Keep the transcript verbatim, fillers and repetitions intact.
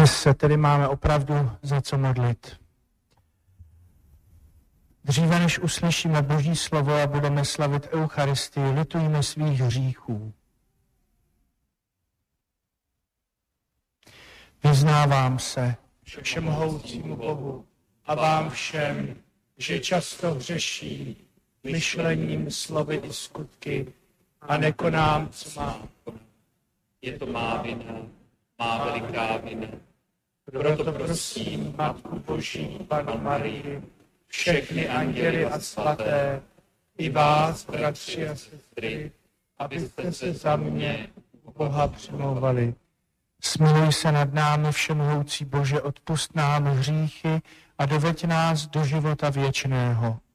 Dnes se tedy máme opravdu za co modlit. Dříve než uslyšíme Boží slovo a budeme slavit Eucharistii, litujme svých hříchů. Vyznávám se všemohoucímu Bohu a vám všem, že často hřeším myšlením, slovy i skutky a nekonám, co mám. Je to má vina, má veliká vina. Proto prosím Matku Boží, Pannu Marii, všechny anděly a svaté, i vás, bratři a sestry, abyste se za mě u Boha přimlouvali. Smiluj se nad námi, všemohoucí Bože, odpusť nám hříchy a doveď nás do života věčného.